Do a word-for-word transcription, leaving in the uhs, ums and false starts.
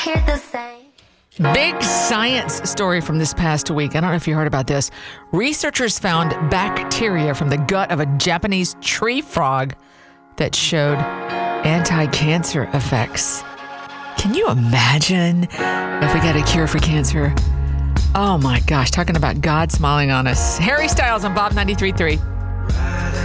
Hear the same. Big science story from this past week. I don't know if you heard about this. Researchers found bacteria from the gut of a Japanese tree frog that showed anti-cancer effects. Can you imagine if we got a cure for cancer? Oh my gosh, talking about God smiling on us. Harry Styles on Bob ninety-three point three.